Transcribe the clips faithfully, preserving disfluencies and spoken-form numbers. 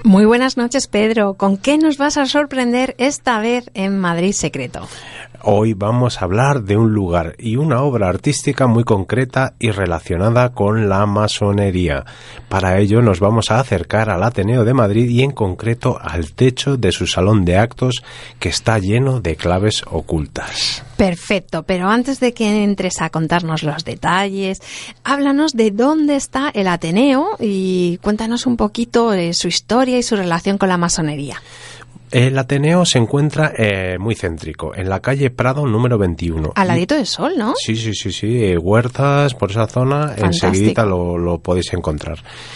Muy buenas noches, Pedro. ¿Con qué nos vas a sorprender esta vez en Madrid Secreto? Hoy vamos a hablar de un lugar y una obra artística muy concreta y relacionada con la masonería. Para ello nos vamos a acercar al Ateneo de Madrid y en concreto al techo de su salón de actos, que está lleno de claves ocultas. Perfecto, pero antes de que entres a contarnos los detalles, háblanos de dónde está el Ateneo y cuéntanos un poquito de su historia y su relación con la masonería. El Ateneo se encuentra eh, muy céntrico, en la calle Prado número veintiuno. Al ladito del Sol, ¿no? Sí, sí, sí, sí. Eh, Huertas, por esa zona, enseguida lo, lo podéis encontrar.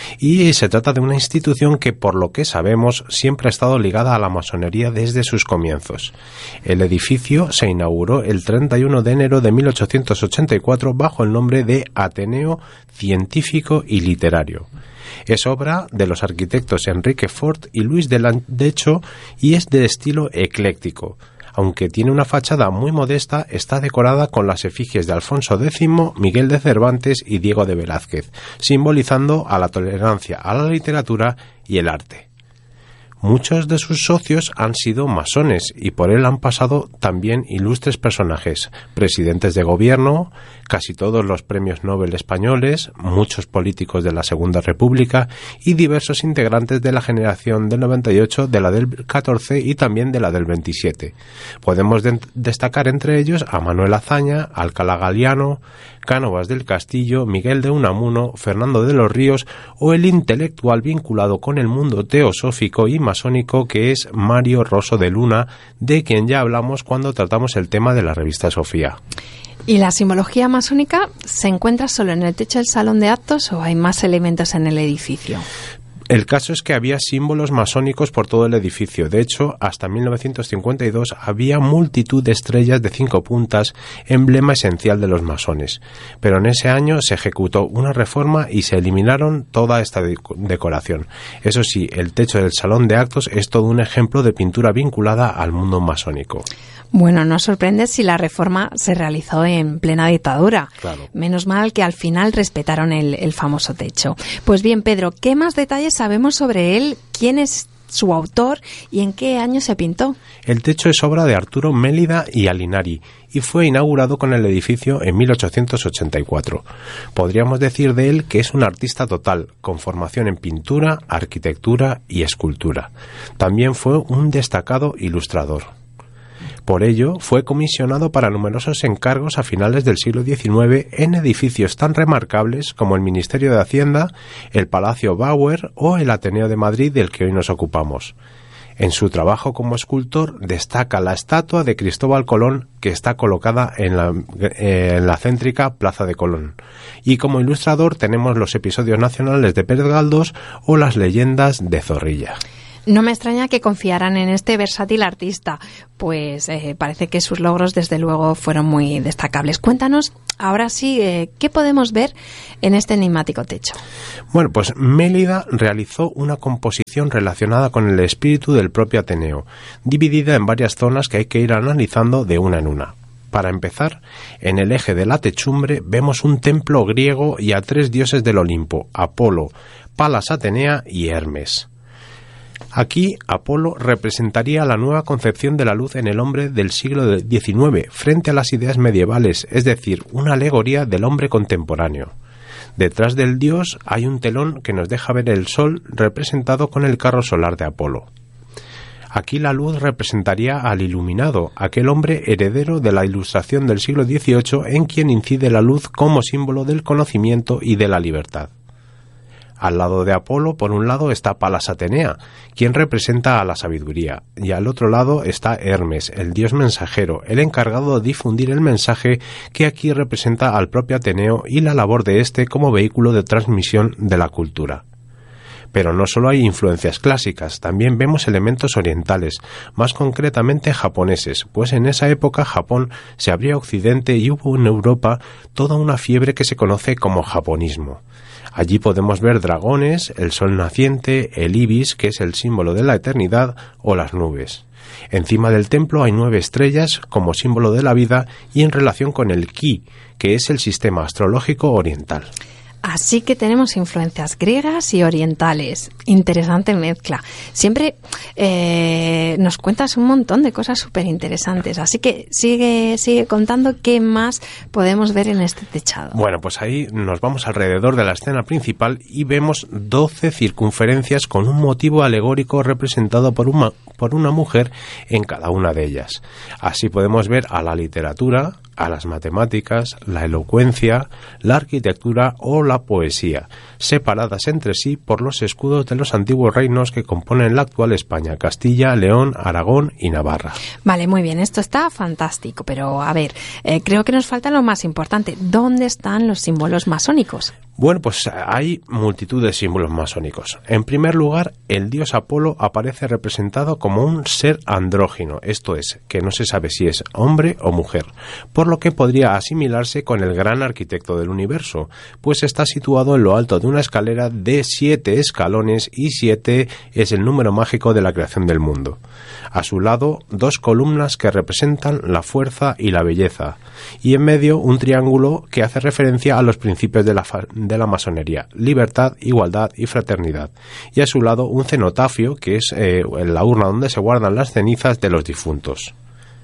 Y se trata de una institución que, por lo que sabemos, siempre ha estado ligada a la masonería desde sus comienzos. El edificio se inauguró el treinta y uno de enero de mil ochocientos ochenta y cuatro bajo el nombre de Ateneo Científico y Literario. Es obra de los arquitectos Enrique Fort y Luis de Landecho y es de estilo ecléctico. Aunque tiene una fachada muy modesta, está decorada con las efigies de Alfonso décimo, Miguel de Cervantes y Diego de Velázquez, simbolizando a la tolerancia a la literatura y el arte. Muchos de sus socios han sido masones y por él han pasado también ilustres personajes, presidentes de gobierno, casi todos los premios Nobel españoles, muchos políticos de la Segunda República y diversos integrantes de la generación del noventa y ocho, de la del catorce y también de la del veintisiete. Podemos de- destacar entre ellos a Manuel Azaña, Alcalá Galiano, Cánovas del Castillo, Miguel de Unamuno, Fernando de los Ríos o el intelectual vinculado con el mundo teosófico y masónico que es Mario Rosso de Luna, de quien ya hablamos cuando tratamos el tema de la revista Sofía. ¿Y la simbología masónica se encuentra solo en el techo del salón de actos o hay más elementos en el edificio? El caso es que había símbolos masónicos por todo el edificio. De hecho, hasta mil novecientos cincuenta y dos había multitud de estrellas de cinco puntas, emblema esencial de los masones. Pero en ese año se ejecutó una reforma y se eliminaron toda esta decoración. Eso sí, el techo del salón de actos es todo un ejemplo de pintura vinculada al mundo masónico. Bueno, no sorprende si la reforma se realizó en plena dictadura. Claro. Menos mal que al final respetaron el, el famoso techo. Pues bien, Pedro, ¿qué más detalles sabemos sobre él? ¿Quién es su autor y en qué año se pintó? El techo es obra de Arturo Mélida y Alinari y fue inaugurado con el edificio en mil ochocientos ochenta y cuatro. Podríamos decir de él que es un artista total, con formación en pintura, arquitectura y escultura. También fue un destacado ilustrador. Por ello, fue comisionado para numerosos encargos a finales del siglo diecinueve en edificios tan remarcables como el Ministerio de Hacienda, el Palacio Bauer o el Ateneo de Madrid, del que hoy nos ocupamos. En su trabajo como escultor destaca la estatua de Cristóbal Colón, que está colocada en la, eh, en la céntrica Plaza de Colón. Y como ilustrador tenemos los episodios nacionales de Pérez Galdós o las leyendas de Zorrilla. No me extraña que confiaran en este versátil artista, pues eh, parece que sus logros desde luego fueron muy destacables. Cuéntanos, ahora sí, eh, ¿qué podemos ver en este enigmático techo? Bueno, pues Mélida realizó una composición relacionada con el espíritu del propio Ateneo, dividida en varias zonas que hay que ir analizando de una en una. Para empezar, en el eje de la techumbre vemos un templo griego y a tres dioses del Olimpo, Apolo, Palas Atenea y Hermes. Aquí, Apolo representaría la nueva concepción de la luz en el hombre del siglo diecinueve frente a las ideas medievales, es decir, una alegoría del hombre contemporáneo. Detrás del dios hay un telón que nos deja ver el sol representado con el carro solar de Apolo. Aquí la luz representaría al iluminado, aquel hombre heredero de la ilustración del siglo dieciocho en quien incide la luz como símbolo del conocimiento y de la libertad. Al lado de Apolo, por un lado, está Palas Atenea, quien representa a la sabiduría, y al otro lado está Hermes, el dios mensajero, el encargado de difundir el mensaje, que aquí representa al propio Ateneo y la labor de éste como vehículo de transmisión de la cultura. Pero no solo hay influencias clásicas, también vemos elementos orientales, más concretamente japoneses, pues en esa época Japón se abría a Occidente y hubo en Europa toda una fiebre que se conoce como japonismo. Allí podemos ver dragones, el sol naciente, el ibis, que es el símbolo de la eternidad, o las nubes. Encima del templo hay nueve estrellas como símbolo de la vida y en relación con el ki, que es el sistema astrológico oriental. Así que tenemos influencias griegas y orientales. Interesante mezcla. Siempre eh, nos cuentas un montón de cosas súper interesantes. Así que sigue, sigue contando qué más podemos ver en este techado. Bueno, pues ahí nos vamos alrededor de la escena principal y vemos doce circunferencias con un motivo alegórico representado por una, por una mujer en cada una de ellas. Así podemos ver a la literatura, a las matemáticas, la elocuencia, la arquitectura o la poesía, separadas entre sí por los escudos de los antiguos reinos que componen la actual España, Castilla, León, Aragón y Navarra. Vale, muy bien, esto está fantástico, pero a ver, eh, creo que nos falta lo más importante. ¿Dónde están los símbolos masónicos? Bueno, pues hay multitud de símbolos masónicos. En primer lugar, el dios Apolo aparece representado como un ser andrógino, esto es, que no se sabe si es hombre o mujer, por lo que podría asimilarse con el gran arquitecto del universo, pues está situado en lo alto de una escalera de siete escalones y siete es el número mágico de la creación del mundo. A su lado, dos columnas que representan la fuerza y la belleza, y en medio un triángulo que hace referencia a los principios de la, de la masonería, libertad, igualdad y fraternidad, y a su lado un cenotafio que es eh, la urna donde se guardan las cenizas de los difuntos.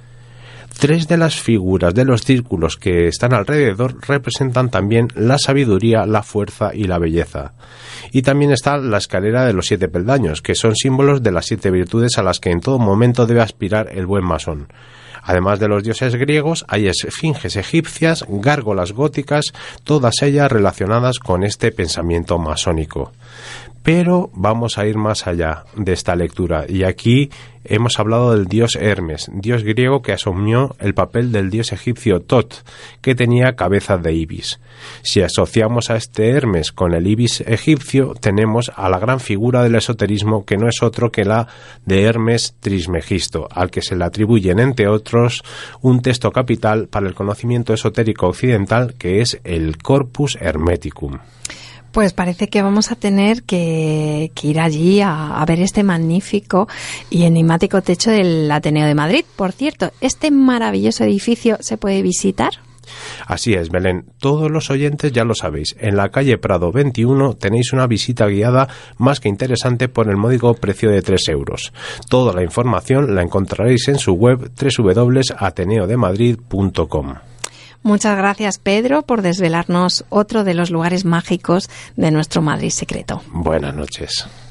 Tres de las figuras de los círculos que están alrededor representan también la sabiduría, la fuerza y la belleza. Y también está la escalera de los siete peldaños, que son símbolos de las siete virtudes a las que en todo momento debe aspirar el buen masón. Además de los dioses griegos, hay esfinges egipcias, gárgolas góticas, todas ellas relacionadas con este pensamiento masónico. Pero vamos a ir más allá de esta lectura, y aquí hemos hablado del dios Hermes, dios griego que asumió el papel del dios egipcio Tot, que tenía cabeza de ibis. Si asociamos a este Hermes con el ibis egipcio, tenemos a la gran figura del esoterismo, que no es otro que la de Hermes Trismegisto, al que se le atribuyen, entre otros, un texto capital para el conocimiento esotérico occidental, que es el Corpus Hermeticum. Pues parece que vamos a tener que, que ir allí a, a ver este magnífico y enigmático techo del Ateneo de Madrid. Por cierto, ¿este maravilloso edificio se puede visitar? Así es, Belén. Todos los oyentes ya lo sabéis. En la calle Prado veintiuno tenéis una visita guiada más que interesante por el módico precio de tres euros. Toda la información la encontraréis en su web doble u doble u doble u punto ateneo de madrid punto com. Muchas gracias, Pedro, por desvelarnos otro de los lugares mágicos de nuestro Madrid secreto. Buenas noches.